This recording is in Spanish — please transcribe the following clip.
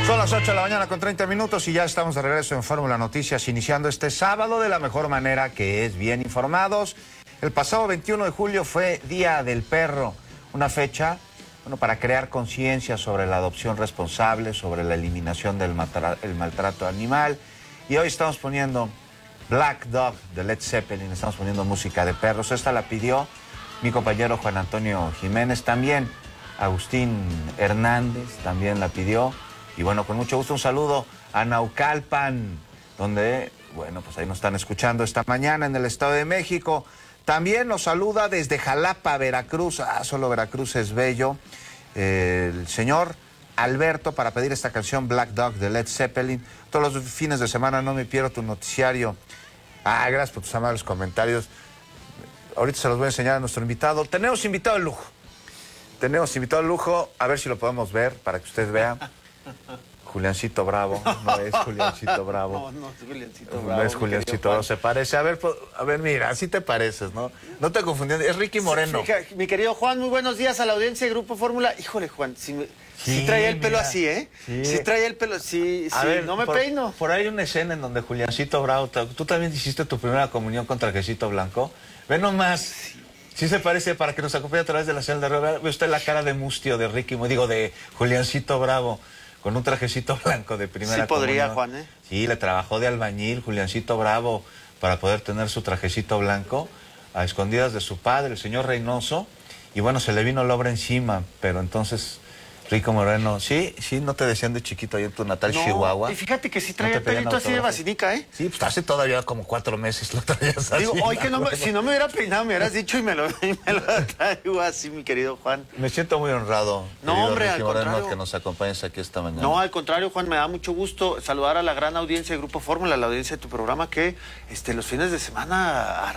Son las 8 de la mañana con 30 minutos y ya estamos de regreso en Fórmula Noticias, iniciando este sábado de la mejor manera, que es bien informados. El pasado 21 de julio fue Día del Perro, una fecha para crear conciencia sobre la adopción responsable, sobre la eliminación del maltrato animal. Y hoy estamos poniendo Black Dog de Led Zeppelin, estamos poniendo música de perros. Esta la pidió mi compañero Juan Antonio Jiménez, también Agustín Hernández también la pidió. Y bueno, con mucho gusto un saludo a Naucalpan, donde, bueno, pues ahí nos están escuchando esta mañana en el Estado de México. También nos saluda desde Jalapa, Veracruz. Solo Veracruz es bello. El señor Alberto, para pedir esta canción Black Dog de Led Zeppelin. Todos los fines de semana no me pierdo tu noticiario. Gracias por tus amables comentarios. Ahorita se los voy a enseñar a nuestro invitado. Tenemos invitado de lujo. A ver si lo podemos ver para que usted vea. Juliancito Bravo, no es Juliancito Bravo. No es Juliancito Bravo. No es Juliancito Bravo, se parece. A ver, mira, así te pareces, ¿no? No te confundí, es Ricky Moreno. Sí, mi querido Juan, muy buenos días a la audiencia de Grupo Fórmula. Híjole, Juan, si traía el pelo así, ¿eh? Sí traía el pelo, sí, no me peino. Por ahí hay una escena en donde Juliancito Bravo, tú también hiciste tu primera comunión con trajecito blanco. Ve nomás. Sí se parece, para que nos acompañe a través de la señal de radio. Ve usted la cara de mustio de Ricky, de Juliancito Bravo, con un trajecito blanco de primera Sí podría, comunión. Juan, ¿eh? Sí, le trabajó de albañil Juliancito Bravo para poder tener su trajecito blanco a escondidas de su padre, el señor Reynoso. Y bueno, se le vino la obra encima, pero entonces Rico Moreno, sí, no te decían de chiquito ahí en tu natal Chihuahua. Y fíjate que sí traía el pelito así de vacinica, ¿eh? Sí, pues hace todavía como 4 meses lo traías así. Digo, hoy que si no me hubiera peinado, me hubieras dicho y me lo traigo así, mi querido Juan. Me siento muy honrado. No, hombre, Ricky al Moreno, contrario. que nos acompañes aquí esta mañana. No, al contrario, Juan, me da mucho gusto saludar a la gran audiencia de Grupo Fórmula, la audiencia de tu programa, que los fines de semana